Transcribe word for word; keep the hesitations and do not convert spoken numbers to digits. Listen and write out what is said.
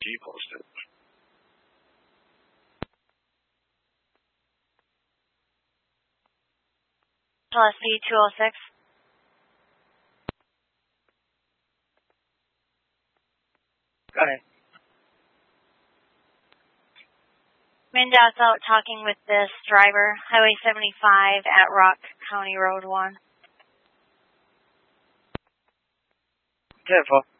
G posted. Plus C two oh six. Got it. MnDOT's out talking with this driver, Highway seventy-five at Rock County Road one. ten four.